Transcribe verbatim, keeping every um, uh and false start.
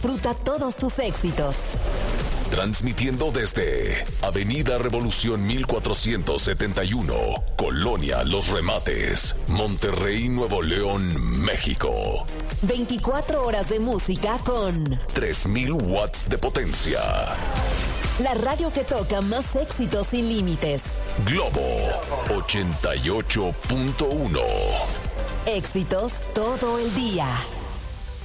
Disfruta todos tus éxitos. Transmitiendo desde Avenida Revolución mil cuatrocientos setenta y uno, Colonia Los Remates, Monterrey, Nuevo León, México. veinticuatro horas de música con tres mil watts de potencia. La radio que toca más éxitos sin límites. Globo ochenta y ocho punto uno. Éxitos todo el día.